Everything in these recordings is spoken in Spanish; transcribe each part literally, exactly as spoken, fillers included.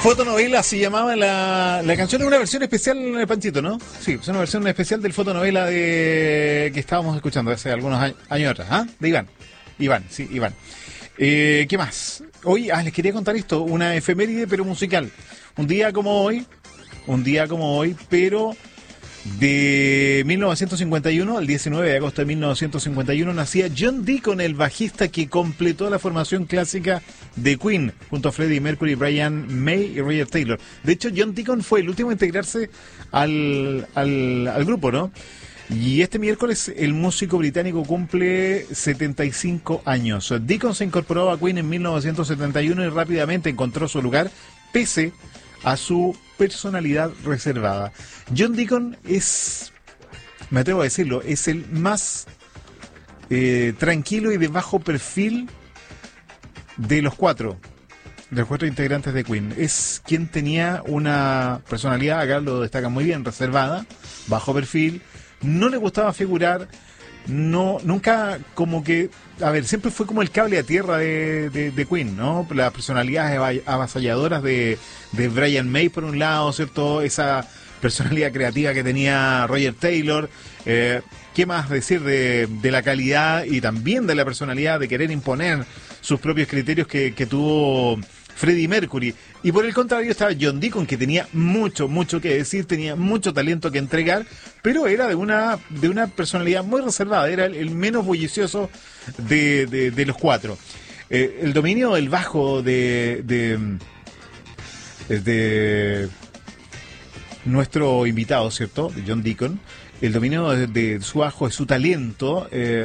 Fotonovela se llamaba la, la canción, es una versión especial, Panchito, ¿no? Sí, es una versión especial del fotonovela de que estábamos escuchando hace algunos años, años atrás, ¿ah? De Iván. Iván, sí, Iván. Eh, ¿Qué más? Hoy, ah, les quería contar esto, una efeméride pero musical. Un día como hoy, un día como hoy, pero de mil novecientos cincuenta y uno, el diecinueve de agosto de mil novecientos cincuenta y uno, nacía John Deacon, el bajista que completó la formación clásica de Queen, junto a Freddie Mercury, Brian May y Roger Taylor. De hecho, John Deacon fue el último a integrarse al, al, al grupo, ¿no? Y este miércoles el músico británico cumple setenta y cinco años. Deacon se incorporó a Queen en mil novecientos setenta y uno y rápidamente encontró su lugar, pese a su personalidad reservada. John Deacon es, me atrevo a decirlo, es el más eh, tranquilo y de bajo perfil de los cuatro, de los cuatro integrantes de Queen. Es quien tenía una personalidad, acá lo destaca muy bien, reservada, bajo perfil, no le gustaba figurar, no, nunca como que, a ver, siempre fue como el cable a tierra de, de, de Queen, ¿no? Las personalidades avasalladoras de, de Brian May por un lado, ¿cierto? Esa personalidad creativa que tenía Roger Taylor, eh, ¿qué más decir de, de la calidad y también de la personalidad de querer imponer sus propios criterios que, que tuvo Freddie Mercury? Y por el contrario estaba John Deacon, que tenía mucho, mucho que decir, tenía mucho talento que entregar, pero era de una de una personalidad muy reservada, era el, el menos bullicioso de, de, de los cuatro. Eh, el dominio del bajo de, de, de nuestro invitado, ¿cierto? De John Deacon, el dominio de, de su bajo, de su talento, eh,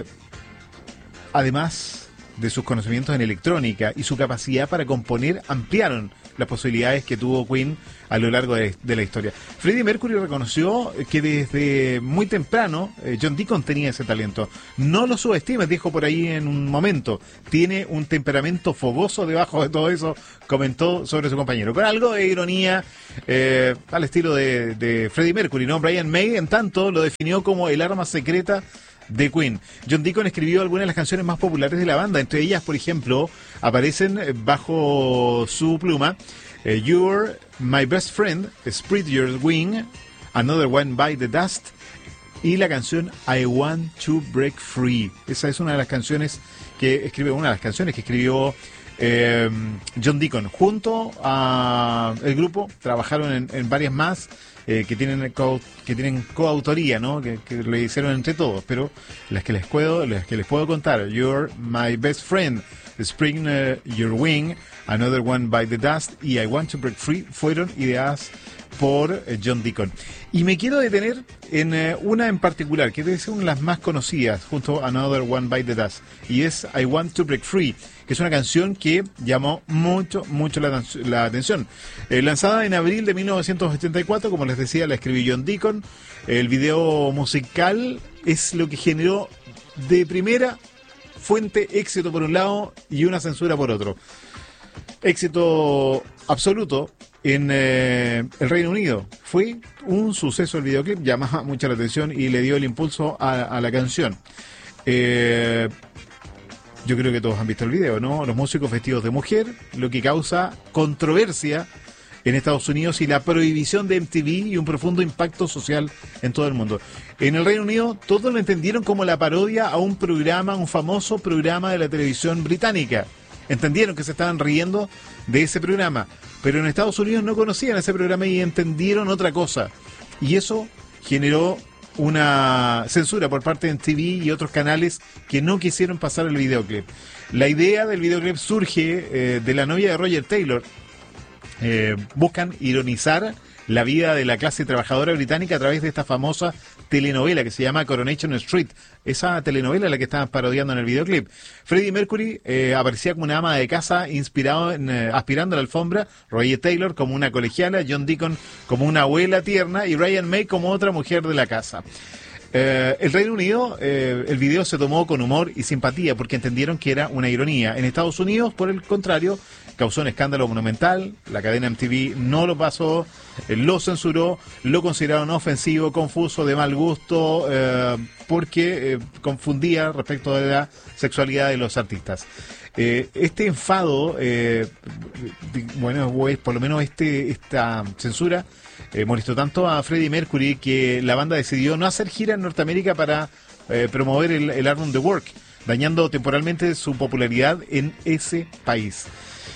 además de sus conocimientos en electrónica y su capacidad para componer, ampliaron las posibilidades que tuvo Queen a lo largo de, de la historia. Freddie Mercury reconoció que desde muy temprano eh, John Deacon tenía ese talento. No lo subestimes, dijo por ahí en un momento. Tiene un temperamento fogoso debajo de todo eso, comentó sobre su compañero. Con algo de ironía eh, al estilo de, de Freddie Mercury, ¿no? Brian May, en tanto, lo definió como el arma secreta de Queen. John Deacon escribió algunas de las canciones más populares de la banda. Entre ellas, por ejemplo, aparecen bajo su pluma eh, You're My Best Friend, Spread Your Wing, Another One Bite the Dust y la canción I Want to Break Free. Esa es una de las canciones que escribió, una de las canciones que escribió eh, John Deacon. Junto a el grupo trabajaron en, en varias más Eh, que tienen co que tienen coautoría, ¿no? Que, que le hicieron entre todos, pero las que les puedo las que les puedo contar, You're My Best Friend, Spring uh, Your Wing, Another One Bite the Dust y I Want to Break Free fueron ideadas por eh, John Deacon. Y me quiero detener en eh, una en particular, que debe ser una de las más conocidas, junto a Another One Bite the Dust, y es I Want to Break Free, que es una canción que llamó mucho, mucho la, la atención. Eh, lanzada en abril de mil novecientos ochenta y cuatro, como les decía, la escribió John Deacon. El video musical es lo que generó de primera fuente éxito por un lado y una censura por otro. Éxito absoluto en eh, el Reino Unido. Fue un suceso el videoclip, llamaba mucho la atención y le dio el impulso a, a la canción. Eh... Yo creo que todos han visto el video, ¿no? Los músicos vestidos de mujer, lo que causa controversia en Estados Unidos y la prohibición de M T V y un profundo impacto social en todo el mundo. En el Reino Unido todos lo entendieron como la parodia a un programa, un famoso programa de la televisión británica. Entendieron que se estaban riendo de ese programa, pero en Estados Unidos no conocían ese programa y entendieron otra cosa. Y eso generó una censura por parte de M T V y otros canales que no quisieron pasar el videoclip. La idea del videoclip surge eh, de la novia de Roger Taylor. Eh, buscan ironizar la vida de la clase trabajadora británica a través de esta famosa telenovela que se llama Coronation Street, esa telenovela la que estaban parodiando en el videoclip. Freddie Mercury eh, aparecía como una ama de casa inspirado en, eh, aspirando a la alfombra, Roger Taylor como una colegiala, John Deacon como una abuela tierna y Brian May como otra mujer de la casa. Eh, el Reino Unido, eh, el video se tomó con humor y simpatía porque entendieron que era una ironía. En Estados Unidos, por el contrario, causó un escándalo monumental. La cadena M T V no lo pasó, eh, lo censuró, lo consideraron ofensivo, confuso, de mal gusto, eh, porque eh, confundía respecto de la sexualidad de los artistas. Eh, este enfado, eh, bueno, pues, por lo menos este esta censura eh, molestó tanto a Freddie Mercury que la banda decidió no hacer gira en Norteamérica para eh, promover el, el álbum The Work, dañando temporalmente su popularidad en ese país.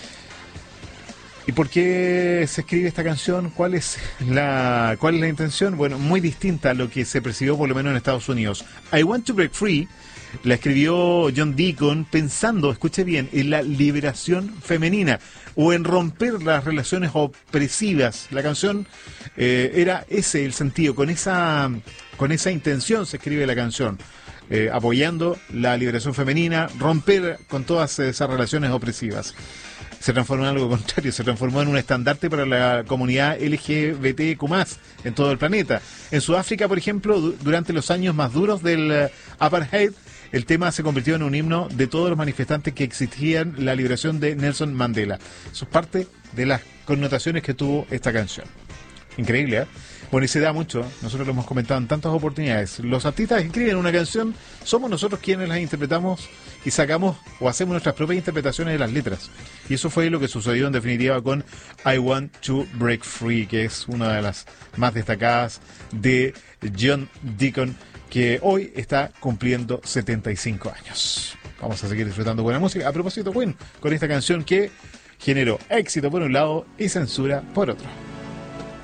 ¿Y por qué se escribe esta canción? ¿Cuál es la cuál es la intención? Bueno, muy distinta a lo que se percibió por lo menos en Estados Unidos. I Want to Break Free la escribió John Deacon pensando, escuche bien, en la liberación femenina o en romper las relaciones opresivas. La canción eh, era ese el sentido, con esa con esa intención se escribe la canción, eh, apoyando la liberación femenina, romper con todas esas relaciones opresivas. Se transformó en algo contrario, se transformó en un estandarte para la comunidad L G B T Q más, en todo el planeta. En Sudáfrica, por ejemplo, du- durante los años más duros del uh, apartheid, el tema se convirtió en un himno de todos los manifestantes que exigían la liberación de Nelson Mandela. Eso es parte de las connotaciones que tuvo esta canción. Increíble, ¿eh? Bueno, y se da mucho, nosotros lo hemos comentado en tantas oportunidades. Los artistas escriben una canción, somos nosotros quienes las interpretamos y sacamos o hacemos nuestras propias interpretaciones de las letras. Y eso fue lo que sucedió en definitiva con I Want to Break Free, que es una de las más destacadas de John Deacon, que hoy está cumpliendo setenta y cinco años. Vamos a seguir disfrutando buena música. A propósito, Queen, con esta canción que generó éxito por un lado y censura por otro.